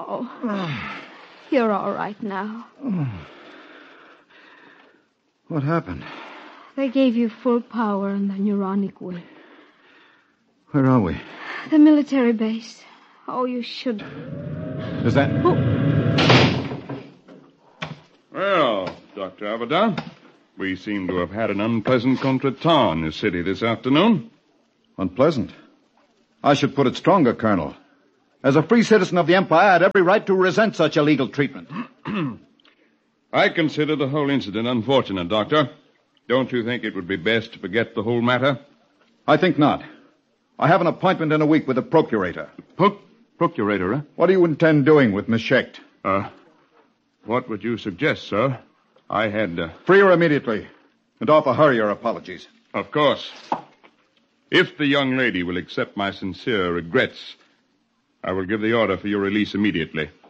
Oh, you're all right now. What happened? They gave you full power in the neuronic wing. Where are we? The military base. Oh, you should... Is that... Oh. Well, Dr. Abaddon, we seem to have had an unpleasant contretemps in this city this afternoon. Unpleasant? I should put it stronger, Colonel. As a free citizen of the Empire, I had every right to resent such illegal treatment. I consider the whole incident unfortunate, Doctor. Don't you think it would be best to forget the whole matter? I think not. I have an appointment in a week with the procurator. Procurator, eh? What do you intend doing with Miss Schecht? What would you suggest, sir? I had... Free her immediately, and offer her your apologies. Of course. If the young lady will accept my sincere regrets, I will give the order for your release immediately.